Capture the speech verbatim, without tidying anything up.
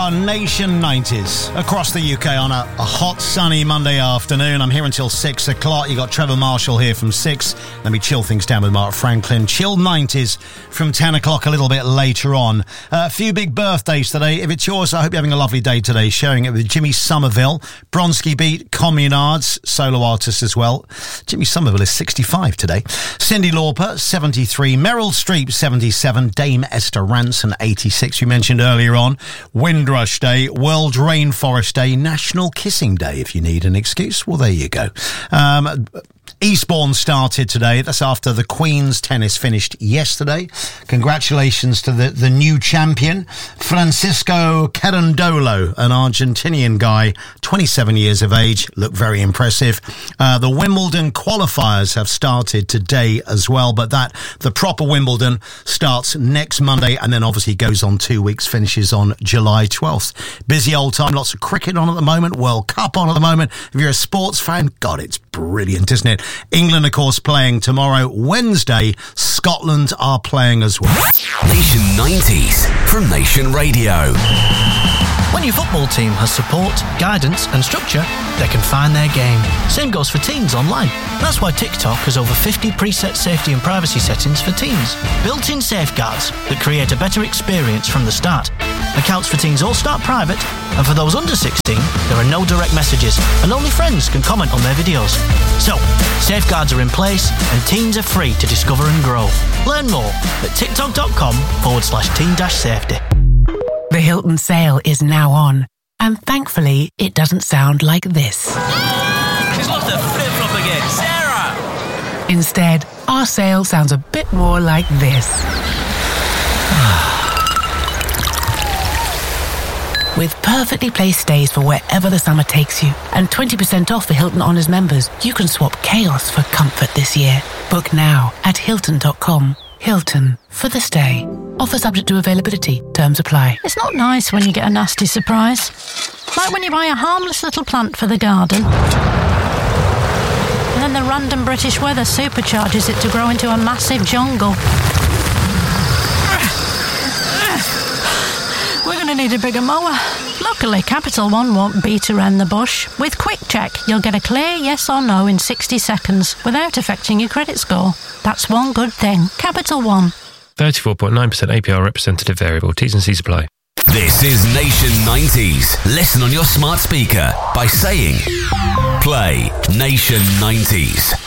are Nation nineties across the U K on a, a hot, sunny Monday afternoon. I'm here until six o'clock. You got Trevor Marshall here from six. Let me chill things down with Mark Franklin. Chill nineties from ten o'clock a little bit later on. Uh, a few big birthdays today. If it's yours, I hope you're having a lovely day today. Sharing it with Jimmy Somerville, Bronski Beat, Communards, solo artist as well. Jimmy Somerville is sixty-five today. Cyndi Lauper, seventy-three. Meryl Streep, seventy-seven. Dame Esther Ranson, eighty-six. You mentioned earlier on. Windrush Day, World Rainforest Day, National Kissing Day, if you need an excuse. Well, there you go. Um... Eastbourne started today. That's after the Queen's tennis finished yesterday. Congratulations to the, the new champion, Francisco Carandolo, an Argentinian guy, twenty-seven years of age, looked very impressive. Uh, the Wimbledon qualifiers have started today as well, but that the proper Wimbledon starts next Monday and then obviously goes on two weeks, finishes on July twelfth. Busy old time, lots of cricket on at the moment, World Cup on at the moment. If you're a sports fan, God, it's brilliant, isn't it? England, of course, playing tomorrow. Wednesday, Scotland are playing as well. Nation nineties from Nation Radio. When your football team has support, guidance and structure, they can find their game. Same goes for teens online. That's why TikTok has over fifty preset safety and privacy settings for teens. Built-in safeguards that create a better experience from the start. Accounts for teens all start private, and for those under sixteen, there are no direct messages, and only friends can comment on their videos. So, safeguards are in place, and teens are free to discover and grow. Learn more at tiktok.com forward slash teen dash safety. The Hilton sale is now on, and thankfully, it doesn't sound like this. She's lost her flip-flop again. Sarah! Instead, our sale sounds a bit more like this. With perfectly placed stays for wherever the summer takes you, and twenty percent off for Hilton Honors members, you can swap chaos for comfort this year. Book now at hilton dot com. Hilton, for the stay. Offer subject to availability. Terms apply. It's not nice when you get a nasty surprise. Like when you buy a harmless little plant for the garden, and then the random British weather supercharges it to grow into a massive jungle. We're going to need a bigger mower. Luckily, Capital One won't beat around the bush. With Quick Check, you'll get a clear yes or no in sixty seconds without affecting your credit score. That's one good thing. Capital One. thirty-four point nine percent A P R representative variable. T's and C's apply. This is Nation nineties. Listen on your smart speaker by saying, play Nation nineties.